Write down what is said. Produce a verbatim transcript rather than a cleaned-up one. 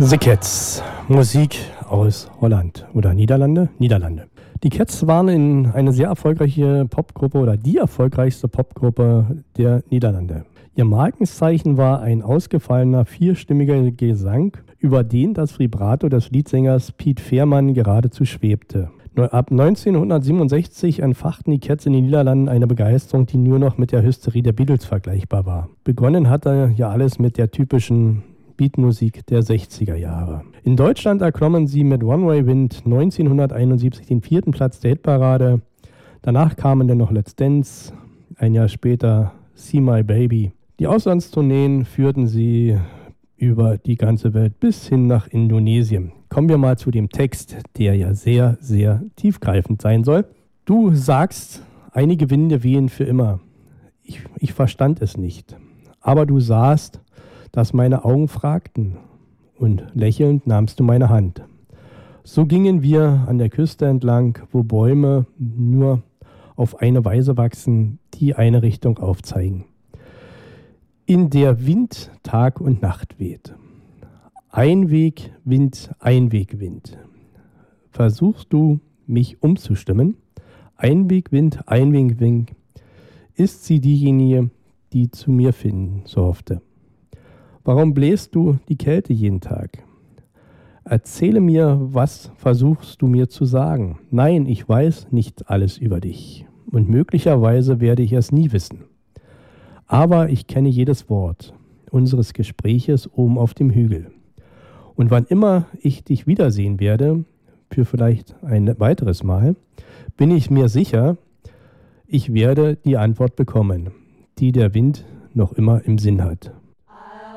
The Cats, Musik aus Holland oder Niederlande? Niederlande. Die Cats waren in eine sehr erfolgreiche Popgruppe oder die erfolgreichste Popgruppe der Niederlande. Ihr Markenzeichen war ein ausgefallener vierstimmiger Gesang, über den das Vibrato des Leadsängers Piet Veerman geradezu schwebte. Ab neunzehnhundertsiebenundsechzig entfachten die Cats in den Niederlanden eine Begeisterung, die nur noch mit der Hysterie der Beatles vergleichbar war. Begonnen hatte ja alles mit der typischen Beatmusik der sechziger Jahre. In Deutschland erklommen sie mit One Way Wind neunzehnhunderteinundsiebzig den vierten Platz der Hitparade. Danach kamen dann noch Let's Dance, ein Jahr später See My Baby. Die Auslandstourneen führten sie über die ganze Welt bis hin nach Indonesien. Kommen wir mal zu dem Text, der ja sehr, sehr tiefgreifend sein soll. Du sagst, einige Winde wehen für immer. Ich, ich verstand es nicht. Aber du sahst, dass meine Augen fragten, und lächelnd nahmst du meine Hand. So gingen wir an der Küste entlang, wo Bäume nur auf eine Weise wachsen, die eine Richtung aufzeigen, in der Wind Tag und Nacht weht. Einwegwind, Einwegwind. Versuchst du, mich umzustimmen? Einwegwind, Einwegwind. Ist sie diejenige, die zu mir finden, so hoffte. Warum bläst du die Kälte jeden Tag? Erzähle mir, was versuchst du mir zu sagen? Nein, ich weiß nicht alles über dich. Und möglicherweise werde ich es nie wissen. Aber ich kenne jedes Wort unseres Gespräches oben auf dem Hügel. Und wann immer ich dich wiedersehen werde, für vielleicht ein weiteres Mal, bin ich mir sicher, ich werde die Antwort bekommen, die der Wind noch immer im Sinn hat.